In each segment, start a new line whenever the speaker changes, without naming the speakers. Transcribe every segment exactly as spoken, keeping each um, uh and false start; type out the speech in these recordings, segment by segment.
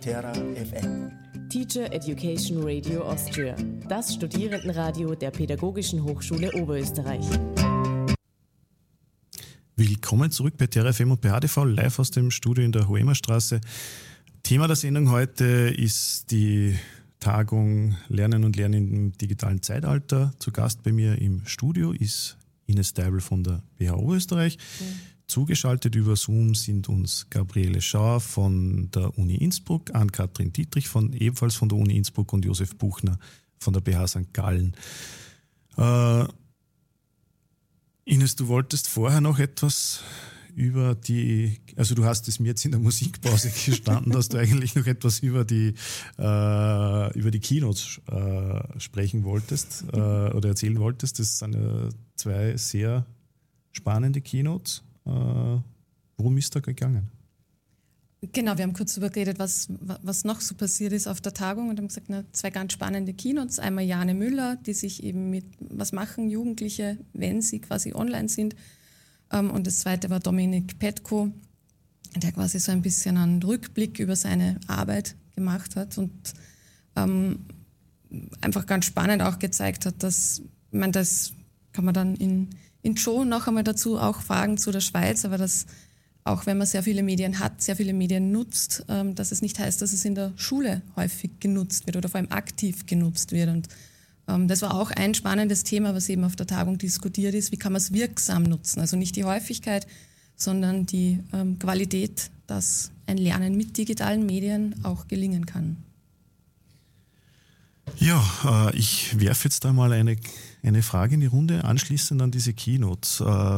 Terra F M.
Teacher Education Radio Austria, das Studierendenradio der Pädagogischen Hochschule Oberösterreich.
Willkommen zurück bei Terra F M und bei H D V, live aus dem Studio in der Hoemerstraße. Thema der Sendung heute ist die Tagung Lernen und Lernen im digitalen Zeitalter. Zu Gast bei mir im Studio ist Ines Deibel von der B H Oberösterreich. Mhm. Zugeschaltet über Zoom sind uns Gabriele Schauer von der Uni Innsbruck, Ann-Kathrin Dietrich von, ebenfalls von der Uni Innsbruck und Josef Buchner von der B H Sankt Gallen. Äh, Ines, du wolltest vorher noch etwas über die, also du hast es mir jetzt in der Musikpause gestanden, dass du eigentlich noch etwas über die, äh, über die Keynotes äh, sprechen wolltest äh, oder erzählen wolltest. Das sind ja zwei sehr spannende Keynotes. Äh, worum ist da gegangen?
Genau, wir haben kurz darüber geredet, was, was noch so passiert ist auf der Tagung und haben gesagt, na, zwei ganz spannende Keynotes. Einmal Jane Müller, die sich eben mit, was machen Jugendliche, wenn sie quasi online sind. Ähm, und das zweite war Dominik Petko, der quasi so ein bisschen einen Rückblick über seine Arbeit gemacht hat und ähm, einfach ganz spannend auch gezeigt hat, dass, ich meine, das kann man dann in In Joe noch einmal dazu auch fragen zu der Schweiz, aber dass auch wenn man sehr viele Medien hat, sehr viele Medien nutzt, ähm, dass es nicht heißt, dass es in der Schule häufig genutzt wird oder vor allem aktiv genutzt wird. Und ähm, das war auch ein spannendes Thema, was eben auf der Tagung diskutiert ist. Wie kann man es wirksam nutzen? Also nicht die Häufigkeit, sondern die ähm, Qualität, dass ein Lernen mit digitalen Medien auch gelingen kann.
Ja, äh, ich werfe jetzt da mal eine, eine Frage in die Runde, anschließend an diese Keynotes. Äh,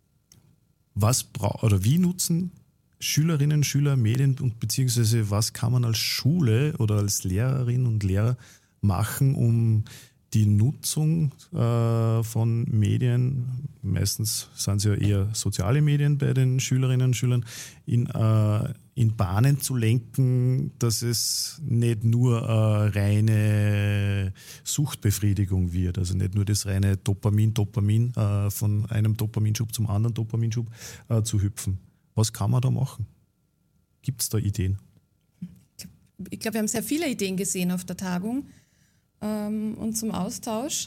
was bra- oder wie nutzen Schülerinnen und Schüler Medien und beziehungsweise was kann man als Schule oder als Lehrerin und Lehrer machen, um die Nutzung äh, von Medien, meistens sind es ja eher soziale Medien bei den Schülerinnen und Schülern, in, äh, in Bahnen zu lenken, dass es nicht nur äh, reine Suchtbefriedigung wird, also nicht nur das reine Dopamin, Dopamin, äh, von einem Dopaminschub zum anderen Dopaminschub äh, zu hüpfen. Was kann man da machen? Gibt es da Ideen?
Ich glaube, wir haben sehr viele Ideen gesehen auf der Tagung. Und zum Austausch.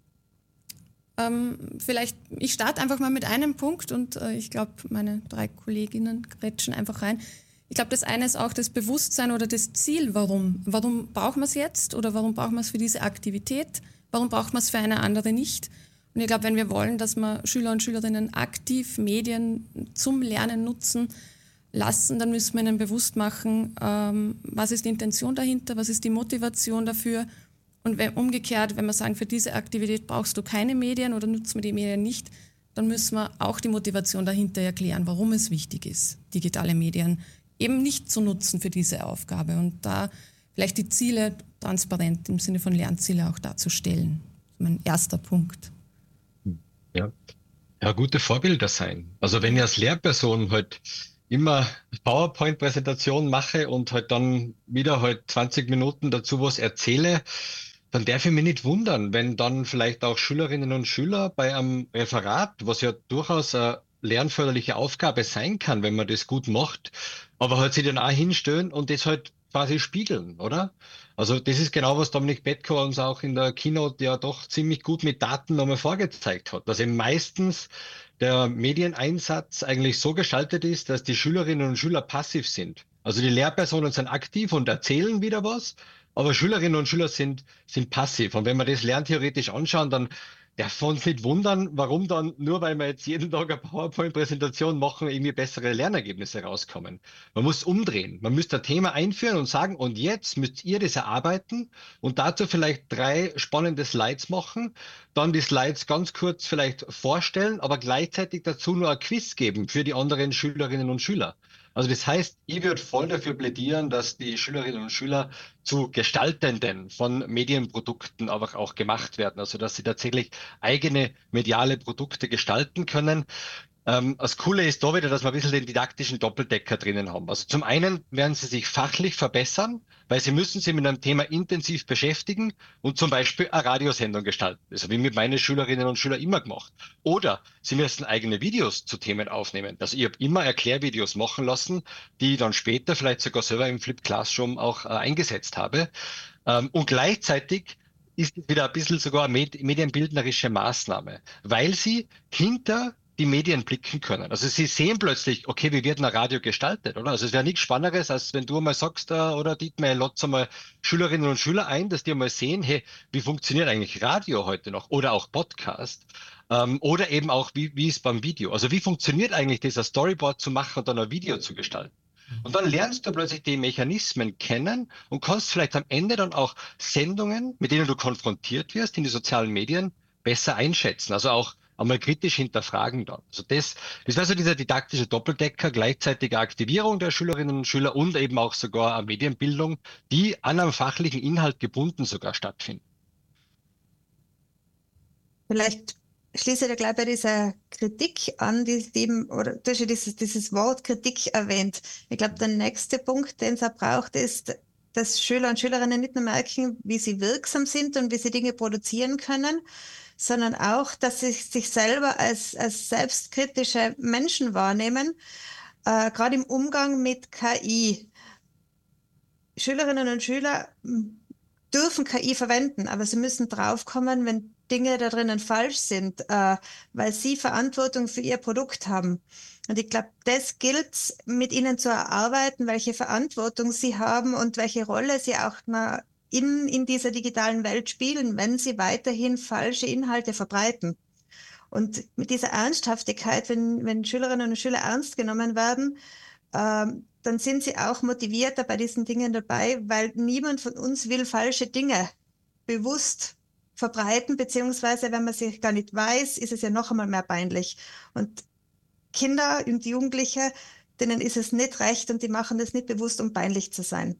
Ähm, vielleicht, ich starte einfach mal mit einem Punkt und äh, ich glaube, meine drei Kolleginnen grätschen einfach rein. Ich glaube, das eine ist auch das Bewusstsein oder das Ziel, warum. Warum brauchen wir es jetzt oder warum brauchen wir es für diese Aktivität? Warum brauchen wir es für eine andere nicht? Und ich glaube, wenn wir wollen, dass wir Schüler und Schülerinnen aktiv Medien zum Lernen nutzen lassen, dann müssen wir ihnen bewusst machen, ähm, was ist die Intention dahinter, was ist die Motivation dafür. Und wenn, umgekehrt, wenn wir sagen, für diese Aktivität brauchst du keine Medien oder nutzen wir die Medien nicht, dann müssen wir auch die Motivation dahinter erklären, warum es wichtig ist, digitale Medien eben nicht zu nutzen für diese Aufgabe und da vielleicht die Ziele transparent im Sinne von Lernziele auch darzustellen. Mein erster Punkt.
Ja, ja, gute Vorbilder sein. Also wenn ich als Lehrperson halt immer PowerPoint-Präsentation mache und halt dann wieder halt zwanzig Minuten dazu was erzähle, dann darf ich mich nicht wundern, wenn dann vielleicht auch Schülerinnen und Schüler bei einem Referat, was ja durchaus eine lernförderliche Aufgabe sein kann, wenn man das gut macht, aber halt sich dann auch hinstellen und das halt quasi spiegeln, oder? Also das ist genau, was Dominik Petko uns auch in der Keynote ja doch ziemlich gut mit Daten nochmal vorgezeigt hat, dass eben meistens der Medieneinsatz eigentlich so gestaltet ist, dass die Schülerinnen und Schüler passiv sind. Also die Lehrpersonen sind aktiv und erzählen wieder was, aber Schülerinnen und Schüler sind, sind passiv. Und wenn wir das lerntheoretisch anschauen, dann darf man uns nicht wundern, warum dann, nur weil wir jetzt jeden Tag eine PowerPoint-Präsentation machen, irgendwie bessere Lernergebnisse rauskommen. Man muss umdrehen. Man müsste ein Thema einführen und sagen, und jetzt müsst ihr das erarbeiten und dazu vielleicht drei spannende Slides machen, dann die Slides ganz kurz vielleicht vorstellen, aber gleichzeitig dazu nur ein Quiz geben für die anderen Schülerinnen und Schüler. Also das heißt, ich würde voll dafür plädieren, dass die Schülerinnen und Schüler zu Gestaltenden von Medienprodukten aber auch gemacht werden. Also dass sie tatsächlich eigene mediale Produkte gestalten können. Ähm, das Coole ist da wieder, dass wir ein bisschen den didaktischen Doppeldecker drinnen haben. Also zum einen werden sie sich fachlich verbessern, weil sie müssen sich mit einem Thema intensiv beschäftigen und zum Beispiel eine Radiosendung gestalten. Das habe ich mit meinen Schülerinnen und Schülern immer gemacht. Oder sie müssen eigene Videos zu Themen aufnehmen. Also ich habe immer Erklärvideos machen lassen, die ich dann später vielleicht sogar selber im Flip Classroom auch äh, eingesetzt habe. Ähm, und gleichzeitig ist es wieder ein bisschen sogar eine med medienbildnerische Maßnahme, weil sie hinter die Medien blicken können. Also sie sehen plötzlich, okay, wie wird ein Radio gestaltet, oder? Also es wäre nichts Spannenderes, als wenn du mal sagst, äh, oder Dietmar, lotst einmal Schülerinnen und Schüler ein, dass die mal sehen, hey, wie funktioniert eigentlich Radio heute noch oder auch Podcast? Ähm, oder eben auch, wie, wie ist beim Video? Also wie funktioniert eigentlich dieser Storyboard zu machen und dann ein Video zu gestalten? Und dann lernst du plötzlich die Mechanismen kennen und kannst vielleicht am Ende dann auch Sendungen, mit denen du konfrontiert wirst in die sozialen Medien, besser einschätzen. Also auch einmal kritisch hinterfragen dann. Also das, das wäre so dieser didaktische Doppeldecker, gleichzeitige Aktivierung der Schülerinnen und Schüler und eben auch sogar eine Medienbildung, die an einem fachlichen Inhalt gebunden sogar stattfindet.
Vielleicht schließe ich da gleich bei dieser Kritik an, die eben, oder du hast ja dieses, dieses Wort Kritik erwähnt. Ich glaube, der nächste Punkt, den es auch braucht, ist, dass Schüler und Schülerinnen nicht nur merken, wie sie wirksam sind und wie sie Dinge produzieren können, sondern auch, dass sie sich selber als, als selbstkritische Menschen wahrnehmen, äh, gerade im Umgang mit K I. Schülerinnen und Schüler dürfen K I verwenden, aber sie müssen draufkommen, wenn Dinge da drinnen falsch sind, äh, weil sie Verantwortung für ihr Produkt haben. Und ich glaube, das gilt mit ihnen zu erarbeiten, welche Verantwortung sie haben und welche Rolle sie auch na, in, in dieser digitalen Welt spielen, wenn sie weiterhin falsche Inhalte verbreiten. Und mit dieser Ernsthaftigkeit, wenn, wenn Schülerinnen und Schüler ernst genommen werden, ähm, dann sind sie auch motivierter bei diesen Dingen dabei, weil niemand von uns will falsche Dinge bewusst verbreiten, beziehungsweise wenn man sich gar nicht weiß, ist es ja noch einmal mehr peinlich. Und Kinder und Jugendliche, denen ist es nicht recht und die machen das nicht bewusst, um peinlich zu sein.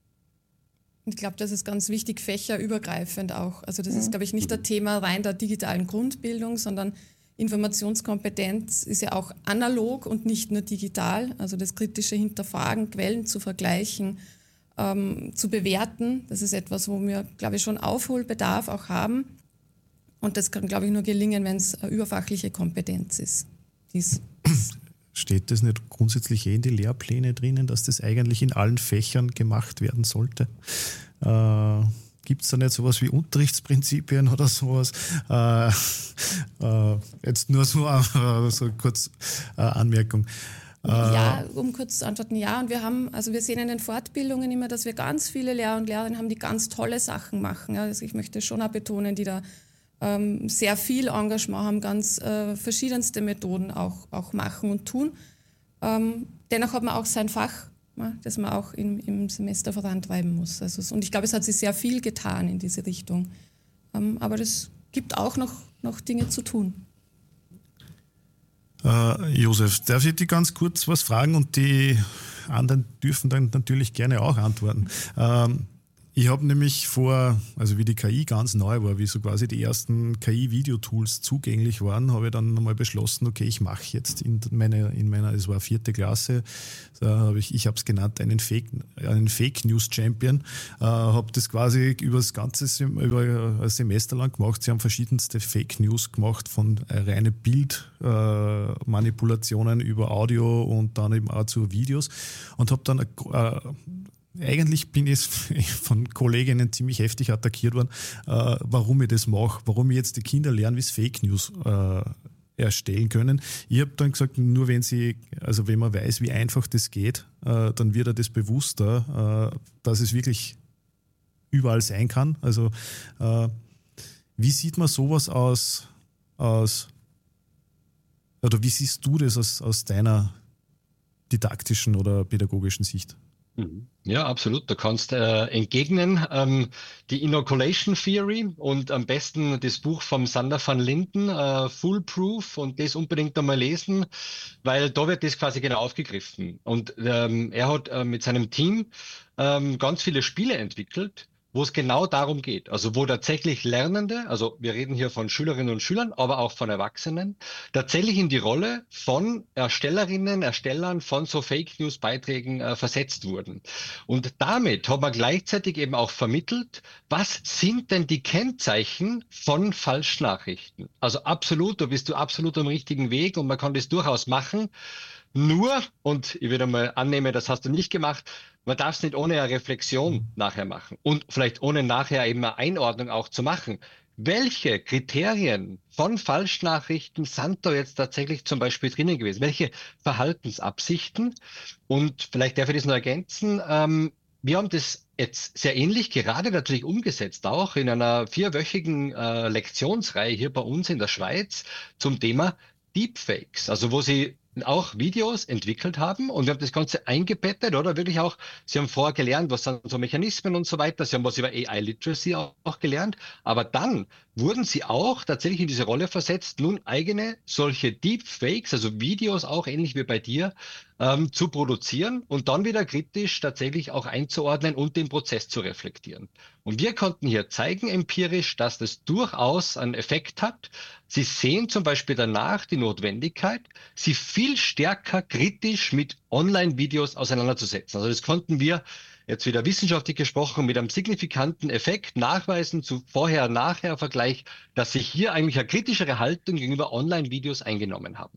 Ich glaube, das ist ganz wichtig, fächerübergreifend auch. Also das ist, glaube ich, nicht das Thema rein der digitalen Grundbildung, sondern Informationskompetenz ist ja auch analog und nicht nur digital. Also das kritische Hinterfragen, Quellen zu vergleichen, ähm, zu bewerten. Das ist etwas, wo wir, glaube ich, schon Aufholbedarf auch haben. Und das kann, glaube ich, nur gelingen, wenn es eine überfachliche Kompetenz ist. Dies.
Steht das nicht grundsätzlich eh in die Lehrpläne drinnen, dass das eigentlich in allen Fächern gemacht werden sollte? Äh, Gibt es da nicht sowas wie Unterrichtsprinzipien oder sowas? Äh, äh, jetzt nur so, äh, so kurz äh, Anmerkung.
Ja, um kurz zu antworten, ja. Und wir haben, also wir sehen in den Fortbildungen immer, dass wir ganz viele Lehrer und Lehrerinnen haben, die ganz tolle Sachen machen. Also ich möchte schon auch betonen, die da ähm, sehr viel Engagement haben, ganz äh, verschiedenste Methoden auch, auch machen und tun. Ähm, dennoch hat man auch sein Fach, ja, das man auch im, im Semester vorantreiben muss. Also, und ich glaube, es hat sich sehr viel getan in diese Richtung. Ähm, aber es gibt auch noch, noch Dinge zu tun.
Äh, Josef, darf ich dich ganz kurz was fragen und die anderen dürfen dann natürlich gerne auch antworten. Ähm, ich habe nämlich vor, also wie die K I ganz neu war, wie so quasi die ersten K I-Videotools zugänglich waren, habe ich dann nochmal beschlossen, okay, ich mache jetzt in meiner, in meiner, es war vierte Klasse, da habe ich, ich habe es genannt, einen Fake, einen Fake News Champion, äh, habe das quasi über das ganze Sem über ein Semester lang gemacht. Sie haben verschiedenste Fake News gemacht, von äh, reine Bildmanipulationen äh, über Audio und dann eben auch zu Videos und habe dann äh, eigentlich bin ich von Kolleginnen ziemlich heftig attackiert worden, äh, warum ich das mache, warum ich jetzt die Kinder lernen, wie sie Fake News äh, erstellen können. Ich habe dann gesagt, nur wenn sie, also wenn man weiß, wie einfach das geht, äh, dann wird er das bewusster, äh, dass es wirklich überall sein kann. Also äh, wie sieht man sowas aus, aus oder wie siehst du das aus, aus deiner didaktischen oder pädagogischen Sicht?
Ja, absolut. Du kannst äh, entgegnen ähm, die Inoculation Theory und am besten das Buch vom Sander van Linden, äh, Foolproof, und das unbedingt einmal lesen, weil da wird das quasi genau aufgegriffen. Und ähm, er hat äh, mit seinem Team ähm, ganz viele Spiele entwickelt, wo es genau darum geht. Also wo tatsächlich Lernende, also wir reden hier von Schülerinnen und Schülern, aber auch von Erwachsenen, tatsächlich in die Rolle von Erstellerinnen, Erstellern von so Fake News Beiträgen äh, versetzt wurden. Und damit haben wir gleichzeitig eben auch vermittelt, was sind denn die Kennzeichen von Falschnachrichten? Also absolut, da bist du absolut am richtigen Weg und man kann das durchaus machen. Nur, und ich würde mal annehmen, das hast du nicht gemacht, man darf es nicht ohne eine Reflexion nachher machen und vielleicht ohne nachher eben eine Einordnung auch zu machen. Welche Kriterien von Falschnachrichten sind da jetzt tatsächlich zum Beispiel drinnen gewesen? Welche Verhaltensabsichten? Und vielleicht darf ich das noch ergänzen. Ähm, wir haben das jetzt sehr ähnlich gerade natürlich umgesetzt, auch in einer vierwöchigen äh, Lektionsreihe hier bei uns in der Schweiz zum Thema Deepfakes, also wo sie auch Videos entwickelt haben und wir haben das Ganze eingebettet, oder wirklich auch, sie haben vorher gelernt, was sind so Mechanismen und so weiter, sie haben was über A I-Literacy auch, auch gelernt, aber dann wurden sie auch tatsächlich in diese Rolle versetzt, nun eigene solche Deepfakes, also Videos auch ähnlich wie bei dir, ähm, zu produzieren und dann wieder kritisch tatsächlich auch einzuordnen und den Prozess zu reflektieren. Und wir konnten hier zeigen empirisch, dass das durchaus einen Effekt hat. Sie sehen zum Beispiel danach die Notwendigkeit, sie viel stärker kritisch mit Online-Videos auseinanderzusetzen. Also das konnten wir jetzt wieder wissenschaftlich gesprochen mit einem signifikanten Effekt nachweisen zu Vorher-Nachher-Vergleich, dass sie hier eigentlich eine kritischere Haltung gegenüber Online-Videos eingenommen haben.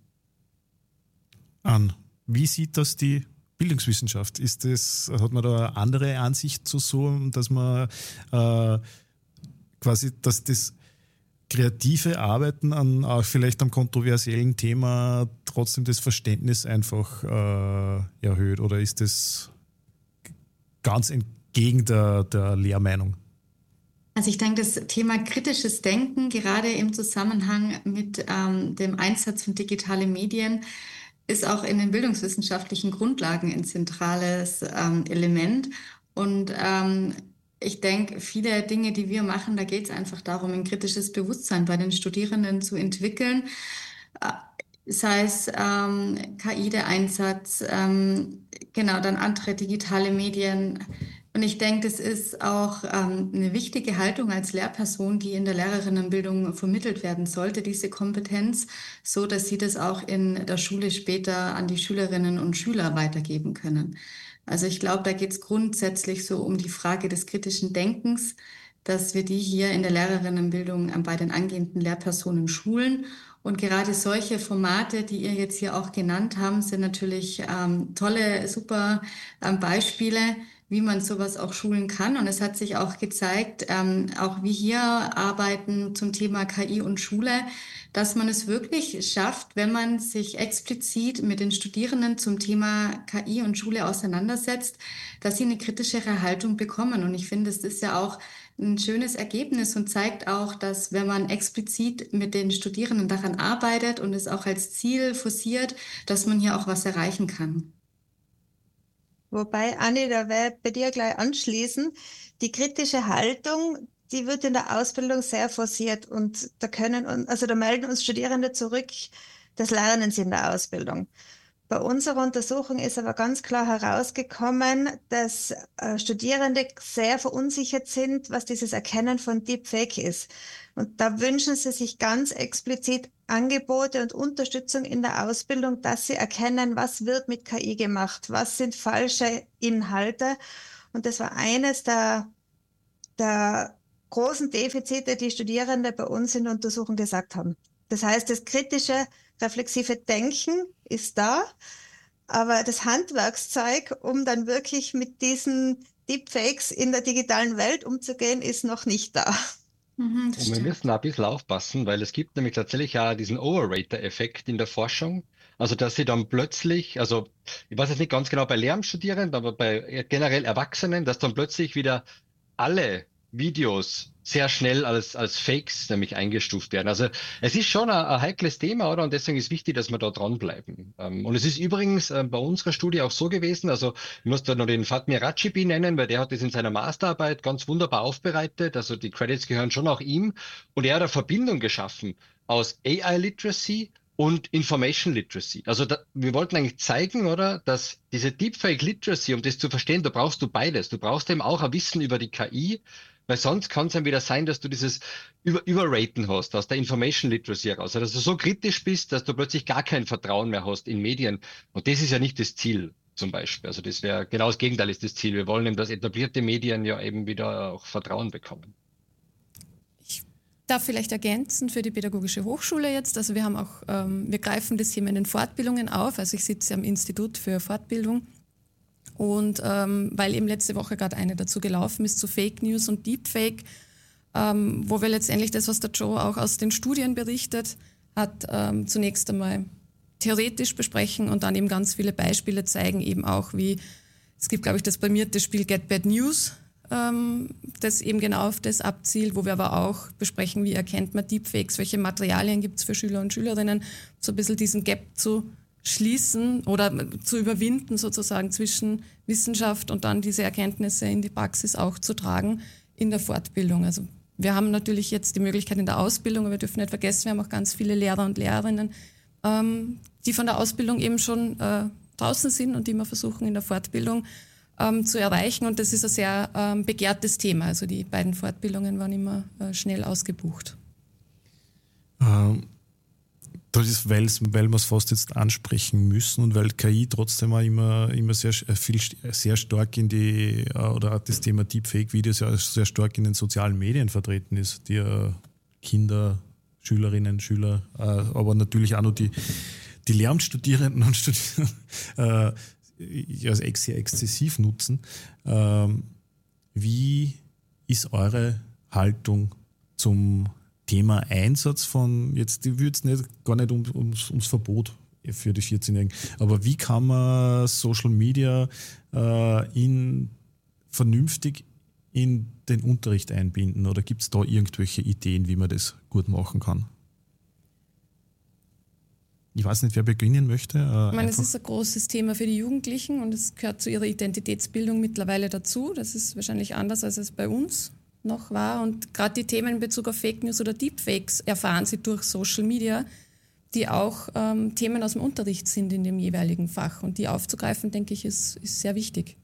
An. Wie sieht das die Bildungswissenschaft? Ist das, hat man da eine andere Ansicht zu so, dass man äh, quasi, dass das kreative Arbeiten an auch vielleicht am kontroversiellen Thema trotzdem das Verständnis einfach äh, erhöht? Oder ist das ganz entgegen der, der Lehrmeinung?
Also ich denke, das Thema kritisches Denken, gerade im Zusammenhang mit ähm, dem Einsatz von digitalen Medien, ist auch in den bildungswissenschaftlichen Grundlagen ein zentrales ähm, Element. Und ähm, ich denke, viele Dinge, die wir machen, da geht es einfach darum, ein kritisches Bewusstsein bei den Studierenden zu entwickeln. Äh, sei es ähm, K I, der Einsatz, ähm, genau, dann andere digitale Medien. Und ich denke, das ist auch ähm, eine wichtige Haltung als Lehrperson, die in der Lehrerinnenbildung vermittelt werden sollte, diese Kompetenz, so dass sie das auch in der Schule später an die Schülerinnen und Schüler weitergeben können. Also ich glaube, da geht es grundsätzlich so um die Frage des kritischen Denkens, dass wir die hier in der Lehrerinnenbildung äh, bei den angehenden Lehrpersonen schulen. Und gerade solche Formate, die ihr jetzt hier auch genannt habt, sind natürlich ähm, tolle, super ähm, Beispiele, wie man sowas auch schulen kann. Und es hat sich auch gezeigt, ähm, auch wie hier arbeiten zum Thema K I und Schule, dass man es wirklich schafft, wenn man sich explizit mit den Studierenden zum Thema K I und Schule auseinandersetzt, dass sie eine kritischere Haltung bekommen. Und ich finde, es ist ja auch ein schönes Ergebnis und zeigt auch, dass wenn man explizit mit den Studierenden daran arbeitet und es auch als Ziel forciert, dass man hier auch was erreichen kann.
Wobei, Anni, da werde ich bei dir gleich anschließen. Die kritische Haltung, die wird in der Ausbildung sehr forciert und da können, also da melden uns Studierende zurück, das lernen sie in der Ausbildung. Bei unserer Untersuchung ist aber ganz klar herausgekommen, dass äh, Studierende sehr verunsichert sind, was dieses Erkennen von Deepfake ist. Und da wünschen sie sich ganz explizit Angebote und Unterstützung in der Ausbildung, dass sie erkennen, was wird mit K I gemacht, was sind falsche Inhalte. Und das war eines der, der großen Defizite, die Studierende bei uns in der Untersuchung gesagt haben. Das heißt, das kritische, reflexive Denken ist da, aber das Handwerkszeug, um dann wirklich mit diesen Deepfakes in der digitalen Welt umzugehen, ist noch nicht da.
Mhm, das
Und wir
stimmt.
müssen ein bisschen aufpassen, weil es gibt nämlich tatsächlich ja diesen Overrater-Effekt in der Forschung. Also, dass sie dann plötzlich, also ich weiß jetzt nicht ganz genau bei Lehramtsstudierenden, aber bei generell Erwachsenen, dass dann plötzlich wieder alle Videos sehr schnell als, als Fakes nämlich eingestuft werden. Also es ist schon ein, ein heikles Thema, oder? Und deswegen ist wichtig, dass wir da dranbleiben. Ähm, und es ist übrigens äh, bei unserer Studie auch so gewesen, also ich muss da noch den Fatmir Racibi nennen, weil der hat das in seiner Masterarbeit ganz wunderbar aufbereitet. Also die Credits gehören schon auch ihm. Und er hat eine Verbindung geschaffen aus A I-Literacy und Information Literacy. Also da, wir wollten eigentlich zeigen, oder, dass diese Deepfake Literacy, um das zu verstehen, da brauchst du beides. Du brauchst eben auch ein Wissen über die K I, weil sonst kann es dann wieder sein, dass du dieses über Überraten hast aus der Information Literacy heraus. Also dass du so kritisch bist, dass du plötzlich gar kein Vertrauen mehr hast in Medien. Und das ist ja nicht das Ziel zum Beispiel. Also das wäre genau das Gegenteil ist das Ziel. Wir wollen eben, dass etablierte Medien ja eben wieder auch Vertrauen bekommen.
Darf vielleicht ergänzen für die Pädagogische Hochschule jetzt. Also wir haben auch, ähm, wir greifen das Thema in den Fortbildungen auf. Also ich sitze am Institut für Fortbildung und ähm, weil eben letzte Woche gerade eine dazu gelaufen ist zu Fake News und Deepfake, ähm, wo wir letztendlich das, was der Joe auch aus den Studien berichtet hat, ähm, zunächst einmal theoretisch besprechen und dann eben ganz viele Beispiele zeigen, eben auch wie, es gibt glaube ich das prämierte Spiel Get Bad News, das eben genau auf das abzielt, wo wir aber auch besprechen, wie erkennt man Deepfakes, welche Materialien gibt es für Schüler und Schülerinnen, so ein bisschen diesen Gap zu schließen oder zu überwinden sozusagen zwischen Wissenschaft und dann diese Erkenntnisse in die Praxis auch zu tragen in der Fortbildung. Also wir haben natürlich jetzt die Möglichkeit in der Ausbildung, aber wir dürfen nicht vergessen, wir haben auch ganz viele Lehrer und Lehrerinnen, die von der Ausbildung eben schon draußen sind und die wir versuchen in der Fortbildung Ähm, zu erreichen. Und das ist ein sehr ähm, begehrtes Thema. Also die beiden Fortbildungen waren immer äh, schnell ausgebucht.
Ähm, das ist, weil wir es fast jetzt ansprechen müssen und weil K I trotzdem auch immer, immer sehr, viel, sehr stark in die, oder das Thema Deepfake-Videos ja sehr stark in den sozialen Medien vertreten ist, die äh, Kinder, Schülerinnen, Schüler, äh, aber natürlich auch noch die, die Lehramtsstudierenden und Studierenden äh, ja, sehr exzessiv nutzen. Ähm, wie ist eure Haltung zum Thema Einsatz von, jetzt ich würde es nicht, gar nicht um, ums, ums Verbot für die vierzehnjährigen, aber wie kann man Social Media äh, in, vernünftig in den Unterricht einbinden oder gibt es da irgendwelche Ideen, wie man das gut machen kann? Ich weiß nicht, wer beginnen möchte. Äh,
ich meine, es ist ein großes Thema für die Jugendlichen und es gehört zu ihrer Identitätsbildung mittlerweile dazu. Das ist wahrscheinlich anders, als es bei uns noch war. Und gerade die Themen in Bezug auf Fake News oder Deepfakes erfahren sie durch Social Media, die auch ähm, Themen aus dem Unterricht sind in dem jeweiligen Fach. Und die aufzugreifen, denke ich, ist, ist sehr wichtig.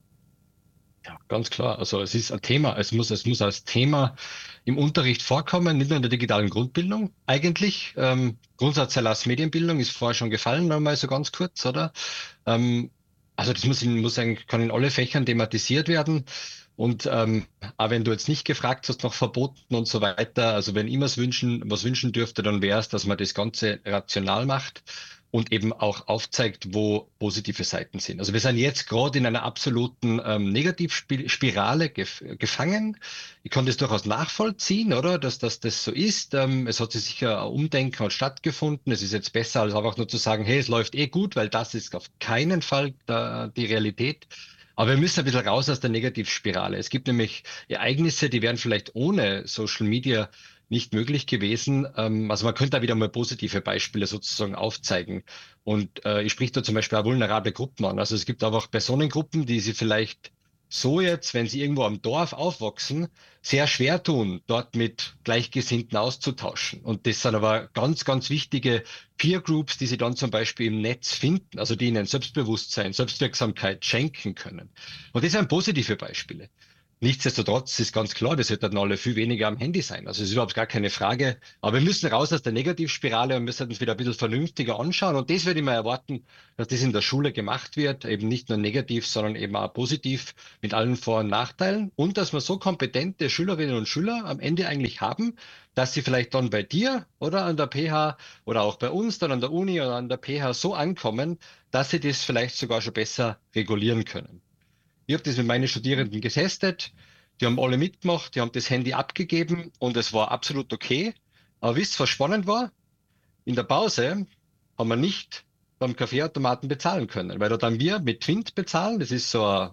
Ja, ganz klar. Also es ist ein Thema. Es muss, es muss als Thema im Unterricht vorkommen, nicht nur in der digitalen Grundbildung. Eigentlich, ähm, Grundsatzerlass Medienbildung ist vorher schon gefallen, nochmal so ganz kurz, oder? Ähm, also das muss, in, muss eigentlich, kann in alle Fächern thematisiert werden. Und ähm, auch wenn du jetzt nicht gefragt hast nach Verboten und so weiter, also wenn ich was wünschen, was wünschen dürfte, dann wäre es, dass man das Ganze rational macht und eben auch aufzeigt, wo positive Seiten sind. Also wir sind jetzt gerade in einer absoluten ähm, Negativspirale gef gefangen. Ich kann das durchaus nachvollziehen, oder, dass, dass das so ist. Ähm, es hat sich sicher ein Umdenken hat stattgefunden. Es ist jetzt besser, als einfach nur zu sagen, hey, es läuft eh gut, weil das ist auf keinen Fall da, die Realität. Aber wir müssen ein bisschen raus aus der Negativspirale. Es gibt nämlich Ereignisse, die wären vielleicht ohne Social Media nicht möglich gewesen. Also man könnte da wieder mal positive Beispiele sozusagen aufzeigen. Und äh, ich spreche da zum Beispiel auch vulnerable Gruppen an. Also es gibt einfach Personengruppen, die sie vielleicht so jetzt, wenn sie irgendwo am Dorf aufwachsen, sehr schwer tun, dort mit Gleichgesinnten auszutauschen. Und das sind aber ganz, ganz wichtige Peer Groups, die sie dann zum Beispiel im Netz finden, also die ihnen Selbstbewusstsein, Selbstwirksamkeit schenken können. Und das sind positive Beispiele. Nichtsdestotrotz ist ganz klar, wir sollten alle viel weniger am Handy sein. Also es ist überhaupt gar keine Frage. Aber wir müssen raus aus der Negativspirale und müssen uns wieder ein bisschen vernünftiger anschauen. Und das würde ich mal erwarten, dass das in der Schule gemacht wird. Eben nicht nur negativ, sondern eben auch positiv mit allen Vor- und Nachteilen. Und dass wir so kompetente Schülerinnen und Schüler am Ende eigentlich haben, dass sie vielleicht dann bei dir oder an der P H oder auch bei uns dann an der Uni oder an der P H so ankommen, dass sie das vielleicht sogar schon besser regulieren können. Ich habe das mit meinen Studierenden getestet, die haben alle mitgemacht, die haben das Handy abgegeben und es war absolut okay. Aber wisst ihr, was spannend war? In der Pause haben wir nicht beim Kaffeeautomaten bezahlen können, weil da dann wir mit Twint bezahlen, das ist so ein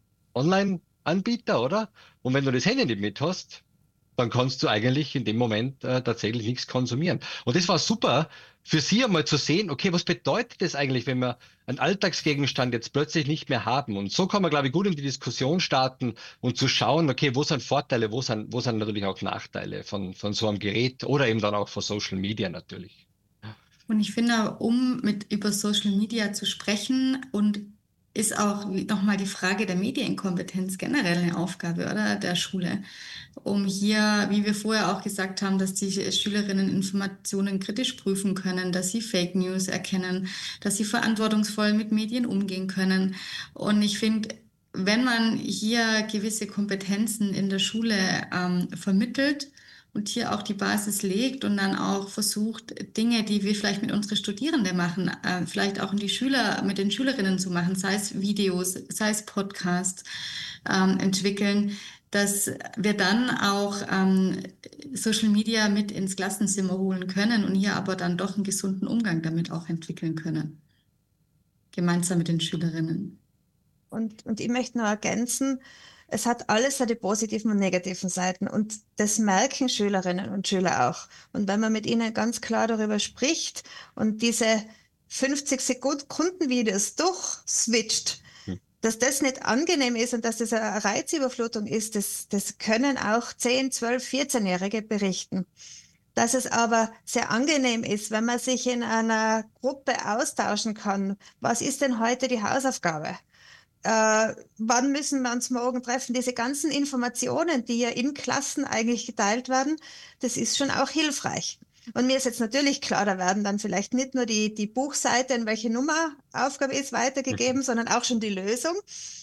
Online-Anbieter, oder? Und wenn du das Handy nicht mit hast, dann kannst du eigentlich in dem Moment äh, tatsächlich nichts konsumieren. Und das war super für sie einmal zu sehen, okay, was bedeutet das eigentlich, wenn wir einen Alltagsgegenstand jetzt plötzlich nicht mehr haben? Und so kann man, glaube ich, gut in die Diskussion starten und zu schauen, okay, wo sind Vorteile, wo sind, wo sind natürlich auch Nachteile von, von so einem Gerät oder eben dann auch von Social Media natürlich.
Und ich finde, um mit über Social Media zu sprechen, und ist auch nochmal die Frage der Medienkompetenz generell eine Aufgabe, oder, der Schule, um hier, wie wir vorher auch gesagt haben, dass die Schülerinnen Informationen kritisch prüfen können, dass sie Fake News erkennen, dass sie verantwortungsvoll mit Medien umgehen können. Und ich finde, wenn man hier gewisse Kompetenzen in der Schule ähm, vermittelt und hier auch die Basis legt und dann auch versucht, Dinge, die wir vielleicht mit unseren Studierenden machen, äh, vielleicht auch in die Schüler, mit den Schülerinnen zu machen, sei es Videos, sei es Podcasts, ähm, entwickeln, dass wir dann auch ähm, Social Media mit ins Klassenzimmer holen können und hier aber dann doch einen gesunden Umgang damit auch entwickeln können, gemeinsam mit den Schülerinnen.
Und, und ich möchte noch ergänzen, es hat alles seine positiven und negativen Seiten und das merken Schülerinnen und Schüler auch. Und wenn man mit ihnen ganz klar darüber spricht und diese fünfzig Sekunden Videos durchswitcht, hm. dass das nicht angenehm ist und dass das eine Reizüberflutung ist, das, das können auch zehn, zwölf, vierzehnjährige berichten. Dass es aber sehr angenehm ist, wenn man sich in einer Gruppe austauschen kann. Was ist denn heute die Hausaufgabe? Äh, wann müssen wir uns morgen treffen? Diese ganzen Informationen, die ja in Klassen eigentlich geteilt werden, das ist schon auch hilfreich. Und mir ist jetzt natürlich klar, da werden dann vielleicht nicht nur die, die Buchseite, in welche Nummer Aufgabe ist, weitergegeben, mhm. sondern auch schon die Lösung.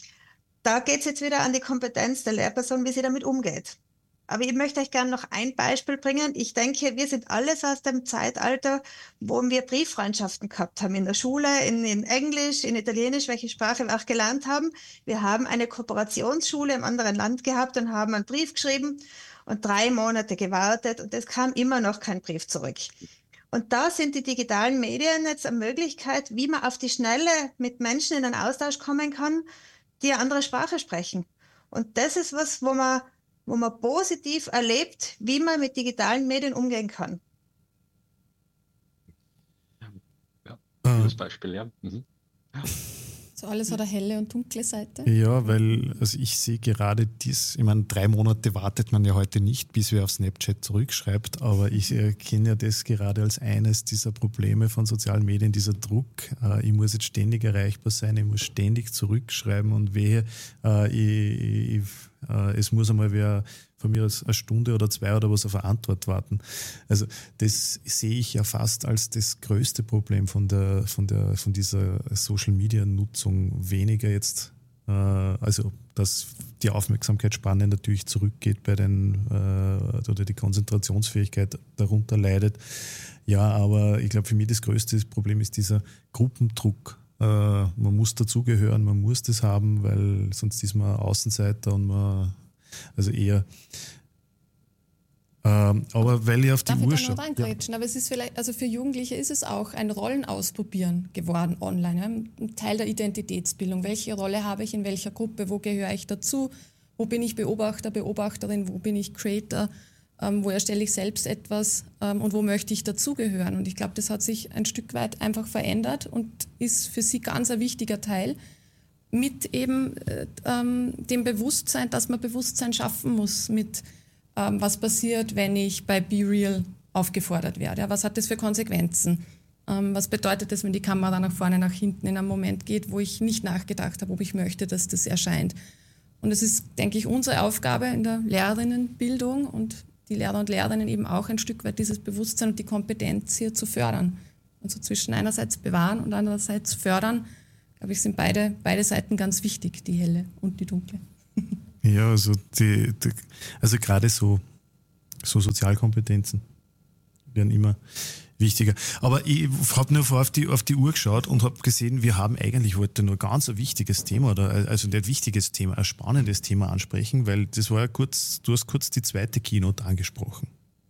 Da geht es jetzt wieder an die Kompetenz der Lehrperson, wie sie damit umgeht. Aber ich möchte euch gerne noch ein Beispiel bringen. Ich denke, wir sind alles aus dem Zeitalter, wo wir Brieffreundschaften gehabt haben in der Schule, in, in Englisch, in Italienisch, welche Sprache wir auch gelernt haben. Wir haben eine Kooperationsschule im anderen Land gehabt und haben einen Brief geschrieben und drei Monate gewartet und es kam immer noch kein Brief zurück. Und da sind die digitalen Medien jetzt eine Möglichkeit, wie man auf die Schnelle mit Menschen in einen Austausch kommen kann, die eine andere Sprache sprechen. Und das ist was, wo man wo man positiv erlebt, wie man mit digitalen Medien umgehen kann.
Ja, gutes Beispiel, ja. Mhm. Ja.
So alles hat eine helle und dunkle Seite.
Ja, weil also ich sehe gerade dies, ich meine, drei Monate wartet man ja heute nicht, bis wer auf Snapchat zurückschreibt, aber ich erkenne ja das gerade als eines dieser Probleme von sozialen Medien, dieser Druck. Äh, ich muss jetzt ständig erreichbar sein, ich muss ständig zurückschreiben und wehe, äh, ich, ich, äh, es muss einmal wer von mir aus eine Stunde oder zwei oder was auf eine Antwort warten. Also das sehe ich ja fast als das größte Problem von der, von der, von dieser Social-Media-Nutzung. Weniger jetzt, äh, also dass die Aufmerksamkeitsspanne natürlich zurückgeht bei den, äh, oder die Konzentrationsfähigkeit darunter leidet. Ja, aber ich glaube, für mich das größte Problem ist dieser Gruppendruck. Äh, man muss dazugehören, man muss das haben, weil sonst ist man Außenseiter und man Also eher, ähm, aber weil ich auf die
Darf
Uhr
ich
schaue.
da noch reingrätschen? Ja. Aber es ist vielleicht, also für Jugendliche ist es auch ein Rollenausprobieren geworden online, ja? Ein Teil der Identitätsbildung. Welche Rolle habe ich in welcher Gruppe? Wo gehöre ich dazu? Wo bin ich Beobachter, Beobachterin? Wo bin ich Creator? Ähm, wo erstelle ich selbst etwas? Ähm, und wo möchte ich dazugehören? Und ich glaube, das hat sich ein Stück weit einfach verändert und ist für sie ganz ein wichtiger Teil. Mit eben äh, ähm, dem Bewusstsein, dass man Bewusstsein schaffen muss mit, ähm, was passiert, wenn ich bei BeReal aufgefordert werde. Ja, was hat das für Konsequenzen? Ähm, was bedeutet das, wenn die Kamera nach vorne, nach hinten in einem Moment geht, wo ich nicht nachgedacht habe, ob ich möchte, dass das erscheint? Und es ist, denke ich, unsere Aufgabe in der Lehrerinnenbildung und die Lehrer und Lehrerinnen eben auch ein Stück weit dieses Bewusstsein und die Kompetenz hier zu fördern. Also zwischen einerseits bewahren und andererseits fördern, glaube ich, sind beide, beide Seiten ganz wichtig, die helle und die dunkle.
Ja, also, die, die, also gerade so, so Sozialkompetenzen werden immer wichtiger. Aber ich habe nur vor auf die, auf die Uhr geschaut und habe gesehen, wir haben eigentlich heute nur ganz ein wichtiges Thema, oder also nicht ein wichtiges Thema, ein spannendes Thema ansprechen, weil das war ja kurz, du hast kurz die zweite Keynote angesprochen.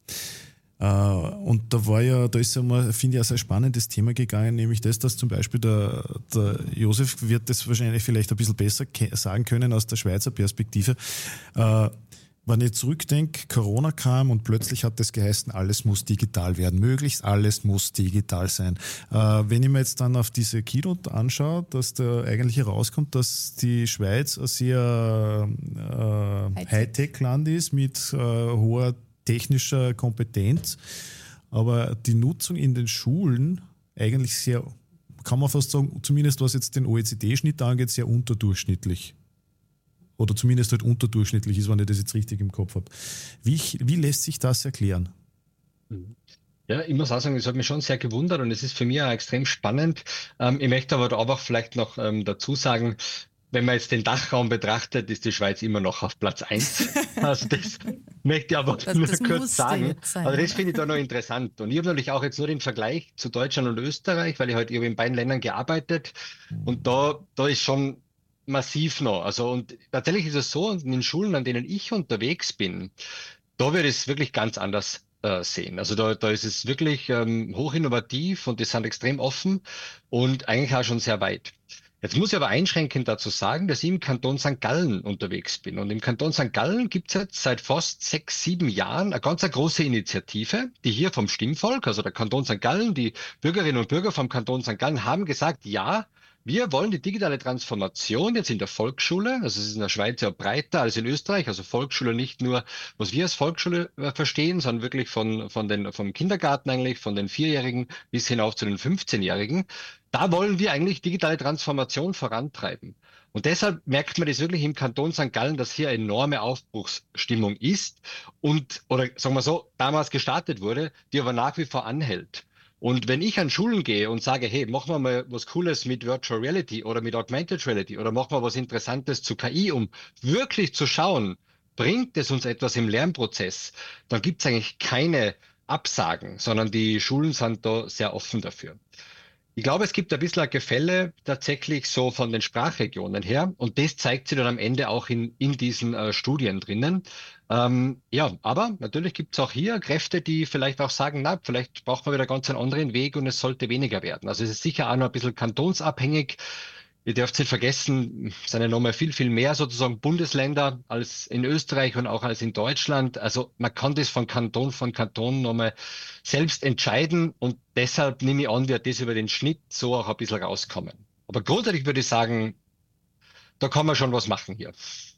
Und da war ja, da ist ja mal, finde ich, ein sehr spannendes Thema gegangen, nämlich das, dass zum Beispiel der, der Josef wird das wahrscheinlich vielleicht ein bisschen besser sagen können aus der Schweizer Perspektive. Äh, wenn ich zurückdenke, Corona kam und plötzlich hat es geheißen, alles muss digital werden, möglichst alles muss digital sein. Äh, wenn ich mir jetzt dann auf diese Keynote anschaue, dass da eigentlich herauskommt, dass die Schweiz ein sehr äh, Hightech-Land ist mit äh, hoher technischer Kompetenz. aber die Nutzung in den Schulen eigentlich sehr, kann man fast sagen, zumindest was jetzt den O E C D-Schnitt angeht, sehr unterdurchschnittlich. Oder zumindest halt unterdurchschnittlich ist, wenn ich das jetzt richtig im Kopf habe. Wie, wie lässt sich das erklären?
Ja, ich muss auch sagen, es hat mich schon sehr gewundert und es ist für mich auch extrem spannend. Ähm, ich möchte aber da einfach vielleicht noch ähm, dazu sagen, wenn man jetzt den Dachraum betrachtet, ist die Schweiz immer noch auf Platz eins. Also das möchte ich aber
Das,
nur
das
kurz
musste
sagen.
jetzt sein,
Also das
oder?
finde ich da noch interessant. Und ich habe natürlich auch jetzt nur den Vergleich zu Deutschland und Österreich, weil ich halt, ich habe in beiden Ländern gearbeitet und da, da ist schon massiv noch. Also und tatsächlich ist es so, in den Schulen, an denen ich unterwegs bin, da wird es wirklich ganz anders äh, sehen. Also da, da ist es wirklich ähm, hoch innovativ und die sind extrem offen und eigentlich auch schon sehr weit. Jetzt muss ich aber einschränkend dazu sagen, dass ich im Kanton Sankt Gallen unterwegs bin. Und im Kanton Sankt Gallen gibt es jetzt seit fast sechs, sieben Jahren eine ganz eine große Initiative, die hier vom Stimmvolk, also der Kanton Sankt Gallen, die Bürgerinnen und Bürger vom Kanton Sankt Gallen haben gesagt, ja, wir wollen die digitale Transformation jetzt in der Volksschule, also es ist in der Schweiz ja breiter als in Österreich, also Volksschule nicht nur, was wir als Volksschule äh, verstehen, sondern wirklich von, von den, vom Kindergarten eigentlich, von den Vierjährigen bis hinauf zu den fünfzehnjährigen. Da wollen wir eigentlich digitale Transformation vorantreiben. Und deshalb merkt man das wirklich im Kanton Sankt Gallen, dass hier eine enorme Aufbruchsstimmung ist und, oder sagen wir so, damals gestartet wurde, die aber nach wie vor anhält. Und wenn ich an Schulen gehe und sage, hey, machen wir mal was Cooles mit Virtual Reality oder mit Augmented Reality oder machen wir was Interessantes zu K I, um wirklich zu schauen, bringt es uns etwas im Lernprozess, dann gibt es eigentlich keine Absagen, sondern die Schulen sind da sehr offen dafür. Ich glaube, es gibt ein bisschen ein Gefälle tatsächlich so von den Sprachregionen her und das zeigt sich dann am Ende auch in, in diesen äh, Studien drinnen. Ähm, ja, aber natürlich gibt es auch hier Kräfte, die vielleicht auch sagen, na, vielleicht braucht man wieder ganz einen anderen Weg und es sollte weniger werden. Also es ist sicher auch noch ein bisschen kantonsabhängig. Ihr dürft nicht vergessen, es sind ja nochmal viel, viel mehr sozusagen Bundesländer als in Österreich und auch als in Deutschland. Also man kann das von Kanton von Kanton nochmal selbst entscheiden und deshalb nehme ich an, wird das über den Schnitt so auch ein bisschen rauskommen. Aber grundsätzlich würde ich sagen, da kann man schon was machen hier.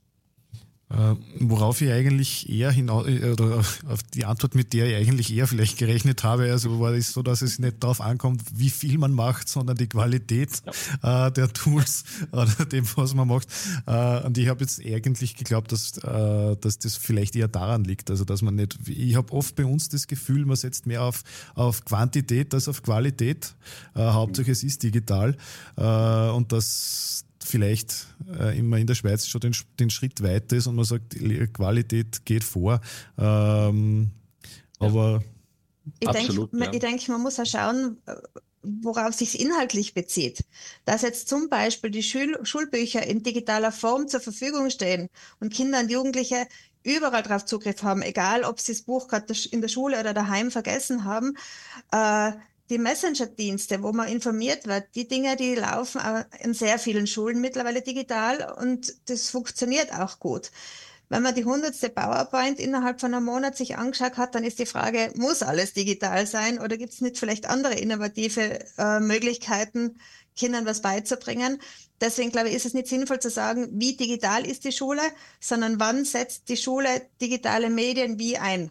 Äh, worauf ich eigentlich eher hinaus, oder auf die Antwort, mit der ich eigentlich eher vielleicht gerechnet habe, also war es so, dass es nicht darauf ankommt, wie viel man macht, sondern die Qualität ja. äh, der Tools oder dem, was man macht. Äh, und ich habe jetzt eigentlich geglaubt, dass, äh, dass das vielleicht eher daran liegt, also dass man nicht, ich habe oft bei uns das Gefühl, man setzt mehr auf, auf Quantität als auf Qualität. Äh, Hauptsache es ist digital äh, und das vielleicht äh, immer in der Schweiz schon den, den Schritt weiter ist und man sagt, Qualität geht vor. Ähm, ja. Aber
ich denke,
ja.
ich denke, man muss auch schauen, worauf sich inhaltlich bezieht. Dass jetzt zum Beispiel die Schul Schulbücher in digitaler Form zur Verfügung stehen und Kinder und Jugendliche überall darauf Zugriff haben, egal ob sie das Buch gerade in der Schule oder daheim vergessen haben, äh, die Messenger-Dienste, wo man informiert wird, die Dinge, die laufen in sehr vielen Schulen mittlerweile digital und das funktioniert auch gut. Wenn man die hundertste PowerPoint innerhalb von einem Monat sich angeschaut hat, dann ist die Frage, muss alles digital sein oder gibt es nicht vielleicht andere innovative äh, Möglichkeiten, Kindern was beizubringen? Deswegen glaube ich, ist es nicht sinnvoll zu sagen, wie digital ist die Schule, sondern wann setzt die Schule digitale Medien wie ein?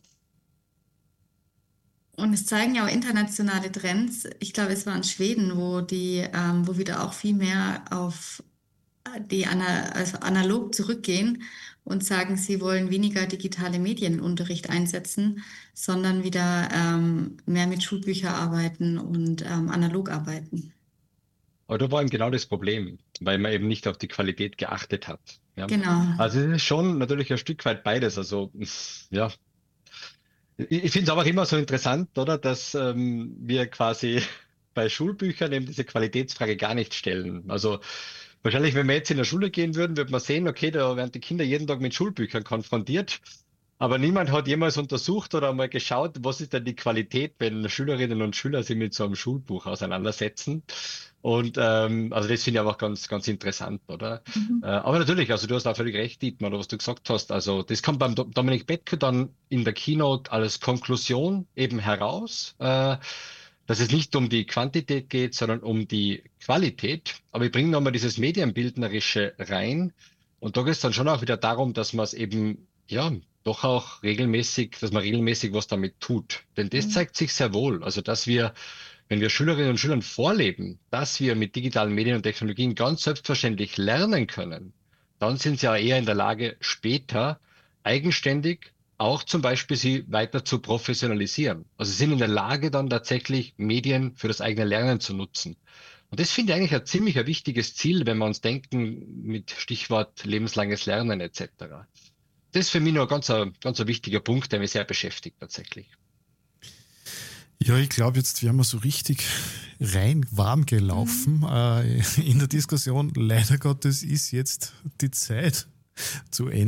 Und es zeigen ja auch internationale Trends. Ich glaube, es war in Schweden, wo die, ähm, wo wieder auch viel mehr auf die ana also analog zurückgehen und sagen, sie wollen weniger digitale Medien im Unterricht einsetzen, sondern wieder ähm, mehr mit Schulbüchern arbeiten und ähm, analog arbeiten.
Aber da war eben genau das Problem, weil man eben nicht auf die Qualität geachtet hat. Ja?
Genau.
Also es ist schon natürlich ein Stück weit beides. Also ja. Ich finde es auch immer so interessant, oder, dass ähm, wir quasi bei Schulbüchern eben diese Qualitätsfrage gar nicht stellen. Also wahrscheinlich, wenn wir jetzt in der Schule gehen würden, würde man sehen, okay, da werden die Kinder jeden Tag mit Schulbüchern konfrontiert. Aber niemand hat jemals untersucht oder mal geschaut, was ist denn die Qualität, wenn Schülerinnen und Schüler sich mit so einem Schulbuch auseinandersetzen. Und ähm, also das finde ich einfach ganz, ganz interessant, oder?
Mhm.
Äh, aber natürlich, also du hast auch völlig recht, Dietmar, was du gesagt hast. Also das kommt beim Dominik Bettke dann in der Keynote als Konklusion eben heraus, äh, dass es nicht um die Quantität geht, sondern um die Qualität. Aber ich bringe nochmal dieses Medienbildnerische rein. Und da geht es dann schon auch wieder darum, dass man es eben ja, doch auch regelmäßig, dass man regelmäßig was damit tut. Denn das
Mhm.
zeigt sich sehr wohl. Also, dass wir, wenn wir Schülerinnen und Schülern vorleben, dass wir mit digitalen Medien und Technologien ganz selbstverständlich lernen können, dann sind sie ja eher in der Lage, später eigenständig auch zum Beispiel sie weiter zu professionalisieren. Also sie sind in der Lage, dann tatsächlich Medien für das eigene Lernen zu nutzen. Und das finde ich eigentlich ein ziemlich ein wichtiges Ziel, wenn wir uns denken mit Stichwort lebenslanges Lernen et cetera. Das ist für mich noch ganz ein, ganz ein wichtiger Punkt, der mich sehr beschäftigt tatsächlich.
Ja, ich glaube, jetzt wären wir so richtig rein warm gelaufen mhm. äh, in der Diskussion. Leider Gottes ist jetzt die Zeit zu Ende.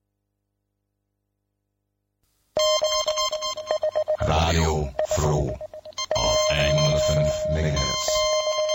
Radio Froh.